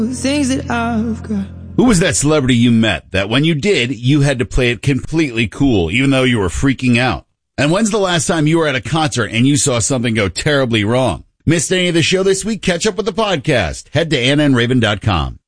Things that I've got. Who was that celebrity you met that when you did, you had to play it completely cool, even though you were freaking out? And when's the last time you were at a concert and you saw something go terribly wrong? Missed any of the show this week? Catch up with the podcast. Head to AnnandRaven.com.